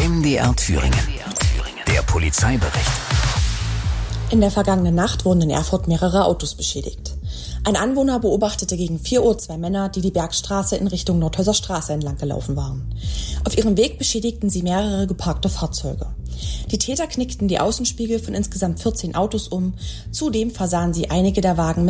MDR Thüringen. Der Polizeibericht. In der vergangenen Nacht wurden in Erfurt mehrere Autos beschädigt. Ein Anwohner beobachtete gegen 4 Uhr 2 Männer, die die Bergstraße in Richtung Nordhäuser Straße entlang gelaufen waren. Auf ihrem Weg beschädigten sie mehrere geparkte Fahrzeuge. Die Täter knickten die Außenspiegel von insgesamt 14 Autos um. Zudem versahen sie einige der Wagen